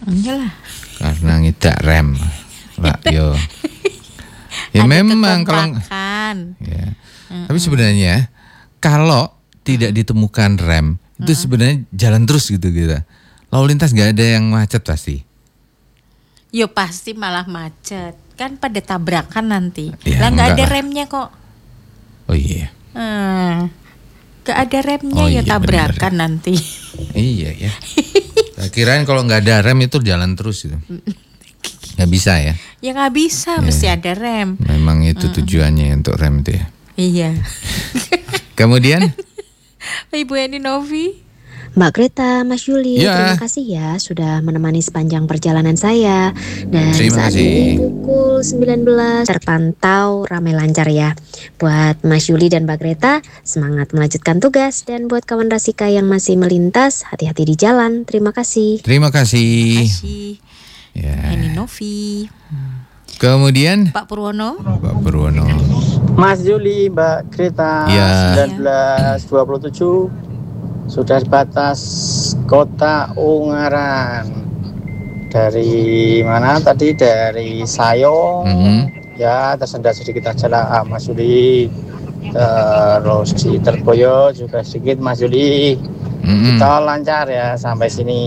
Iyalah. Karena ngidak rem. Lah yo. Ya Ada memang kalau kekompakan. ya. Tapi sebenarnya kalau tidak ditemukan rem itu sebenarnya jalan terus gitu kita. Lalu lintas nggak ada yang macet pasti. Yo pasti malah macet. Kan pada tabrakan nanti. Ya, Lah nggak enggak ada lah. remnya kok. Oh iya. Gak ada remnya Oh ya iya, tabrakan nanti. Iya ya. Saya kirain kalau nggak ada rem itu jalan terus itu. Nggak bisa ya. Ya nggak bisa, mesti ada rem. Memang itu tujuannya untuk rem itu ya. Iya. Kemudian Ibu Eni Novi. Mbak Greta, Mas Yuli, Ya. terima kasih ya sudah menemani sepanjang perjalanan saya. Dan Terima saat kasih. ini pukul 19 terpantau ramai lancar ya. Buat Mas Yuli dan Mbak Greta, semangat melanjutkan tugas. Dan buat kawan Rasika yang masih melintas, hati-hati di jalan. Terima kasih. terima kasih. Kasih. Ya. Eni Novi. Kemudian Pak Purwono. Pak Purwono. Mas Juli, Mbak Greta, Ya. 1927 sudah batas kota Ungaran. Dari mana tadi? Dari Sayong. Ya, tersendat sedikit aja lah Mas Juli. Terus di Terboyo juga sedikit Mas Juli. Kita lancar ya sampai sini.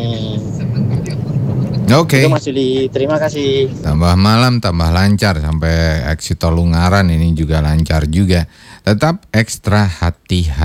Oke. Itu Mas Juli, terima kasih. Tambah malam tambah lancar sampai exit tol Ungaran ini juga lancar juga. Tetap ekstra hati-hati.